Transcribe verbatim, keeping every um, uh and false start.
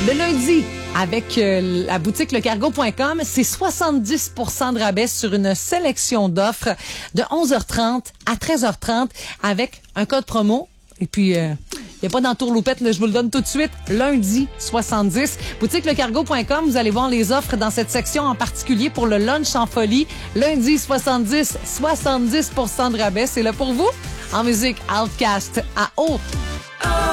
Le lundi, avec euh, la boutique lecargo point com, c'est soixante-dix pour cent de rabais sur une sélection d'offres de onze heures trente à treize heures trente avec un code promo. Et puis, il euh, n'y a pas d'entourloupette, là, je vous le donne tout de suite. Lundi, soixante-dix. boutique lecargo point com, vous allez voir les offres dans cette section en particulier pour le lunch en folie. Lundi, soixante-dix, soixante-dix pour cent de rabais. C'est là pour vous. En musique, Outcast à haute.